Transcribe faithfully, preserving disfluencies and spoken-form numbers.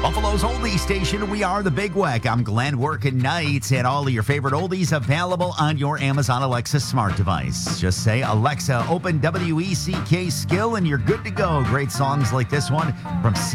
Buffalo's Oldie Station. We are the Big Weck. I'm Glenn, working nights, and all of your favorite oldies available on your Amazon Alexa smart device. Just say, Alexa, open W E C K Skill, and you're good to go. Great songs like this one from C.